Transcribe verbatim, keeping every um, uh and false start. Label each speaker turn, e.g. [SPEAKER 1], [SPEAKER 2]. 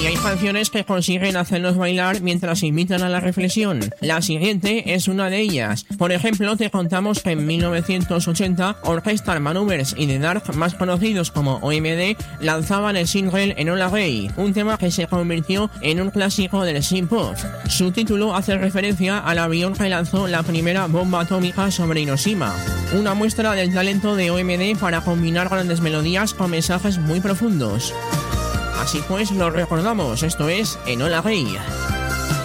[SPEAKER 1] Y hay canciones que consiguen hacernos bailar mientras invitan a la reflexión. La siguiente es una de ellas. Por ejemplo, te contamos que en mil novecientos ochenta Orchestral Maneuvers y The Dark, más conocidos como O M D, lanzaban el single Enola Gay, un tema que se convirtió en un clásico del synth-pop. Su título hace referencia al avión que lanzó la primera bomba atómica sobre Hiroshima. Una muestra del talento de O M D para combinar grandes melodías con mensajes muy profundos. Así pues, lo recordamos, esto es Enola Gay.